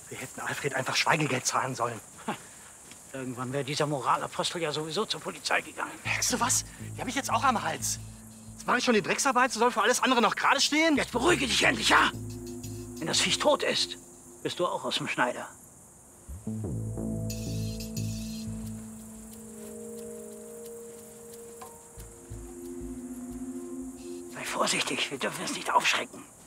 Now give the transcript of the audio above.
Wir hätten Alfred einfach Schweigegeld zahlen sollen. Irgendwann wäre dieser Moralapostel ja sowieso zur Polizei gegangen. Merkst du was? Die habe ich jetzt auch am Hals. Jetzt mache ich schon die Drecksarbeit, so soll für alles andere noch gerade stehen. Jetzt beruhige dich endlich, ja? Wenn das Viech tot ist, bist du auch aus dem Schneider. Sei vorsichtig, wir dürfen es nicht aufschrecken.